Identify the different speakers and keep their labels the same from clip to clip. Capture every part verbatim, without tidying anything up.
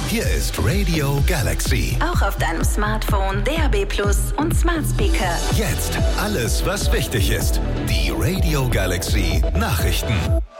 Speaker 1: Hier ist Radio Galaxy.
Speaker 2: Auch auf deinem Smartphone, D A B Plus und Smart Speaker.
Speaker 1: Jetzt alles, was wichtig ist. Die Radio Galaxy Nachrichten.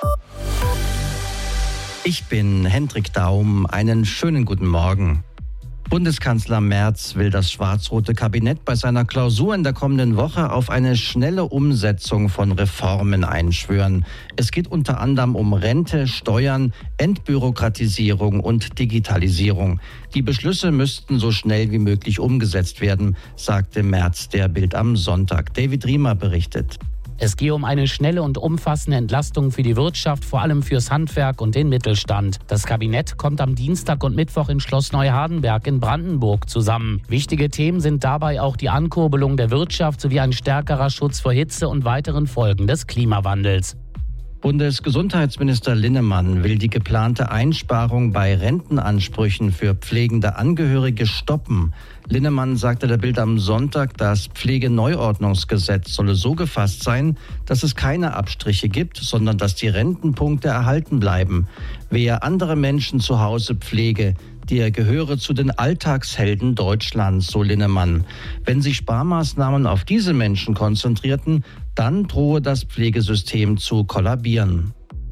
Speaker 3: Ich bin Hendrik Daum. Einen schönen guten Morgen. Bundeskanzler Merz will das schwarz-rote Kabinett bei seiner Klausur in der kommenden Woche auf eine schnelle Umsetzung von Reformen einschwören. Es geht unter anderem um Rente, Steuern, Entbürokratisierung und Digitalisierung. Die Beschlüsse müssten so schnell wie möglich umgesetzt werden, sagte Merz der Bild am Sonntag. David Riemer berichtet.
Speaker 4: Es gehe um eine schnelle und umfassende Entlastung für die Wirtschaft, vor allem fürs Handwerk und den Mittelstand. Das Kabinett kommt am Dienstag und Mittwoch in Schloss Neuhardenberg in Brandenburg zusammen. Wichtige Themen sind dabei auch die Ankurbelung der Wirtschaft sowie ein stärkerer Schutz vor Hitze und weiteren Folgen des Klimawandels.
Speaker 3: Bundesgesundheitsminister Linnemann will die geplante Einsparung bei Rentenansprüchen für pflegende Angehörige stoppen. Linnemann sagte der Bild am Sonntag, das Pflegeneuordnungsgesetz solle so gefasst sein, dass es keine Abstriche gibt, sondern dass die Rentenpunkte erhalten bleiben. Wer andere Menschen zu Hause pflege, der gehöre zu den Alltagshelden Deutschlands, so Linnemann. Wenn sich Sparmaßnahmen auf diese Menschen konzentrierten, dann drohe das Pflegesystem zu kollabieren.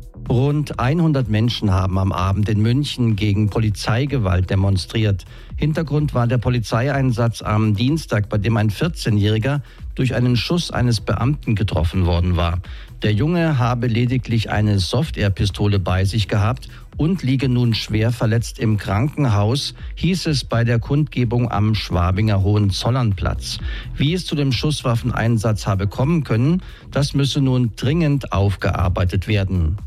Speaker 3: Rund hundert Menschen haben am Abend in München gegen Polizeigewalt demonstriert. Hintergrund war der Polizeieinsatz am Dienstag, bei dem ein vierzehnjähriger durch einen Schuss eines Beamten getroffen worden war. Der Junge habe lediglich eine Softair-Pistole bei sich gehabt und liege nun schwer verletzt im Krankenhaus, hieß es bei der Kundgebung am Schwabinger Hohenzollernplatz. Wie es zu dem Schusswaffeneinsatz habe kommen können, das müsse nun dringend aufgearbeitet werden.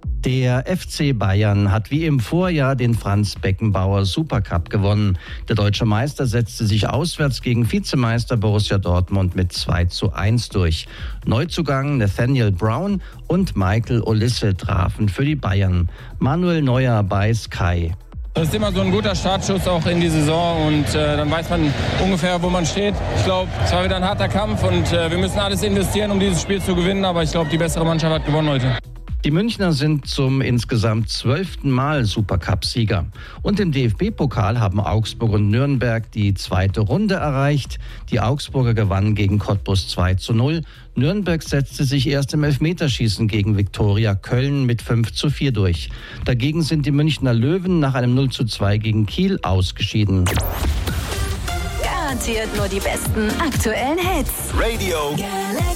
Speaker 3: Der F C Bayern hat wie im Vorjahr den Franz Beckenbauer Supercup gewonnen. Der deutsche Meister setzte sich auswärts gegen Vizemeister Borussia Dortmund mit zwei zu eins durch. Neuzugang Nathaniel Brown und Michael Olise trafen für die Bayern. Manuel Neuer bei Sky.
Speaker 5: Das ist immer so ein guter Startschuss auch in die Saison und äh, dann weiß man ungefähr, wo man steht. Ich glaube, es war wieder ein harter Kampf und äh, wir müssen alles investieren, um dieses Spiel zu gewinnen, aber ich glaube, die bessere Mannschaft hat gewonnen heute.
Speaker 3: Die Münchner sind zum insgesamt zwölften Mal Supercup-Sieger. Und im D F B-Pokal haben Augsburg und Nürnberg die zweite Runde erreicht. Die Augsburger gewannen gegen Cottbus zwei zu null. Nürnberg setzte sich erst im Elfmeterschießen gegen Viktoria Köln mit fünf zu vier durch. Dagegen sind die Münchner Löwen nach einem null zu zwei gegen Kiel ausgeschieden.
Speaker 2: Garantiert nur die besten aktuellen Hits.
Speaker 1: Radio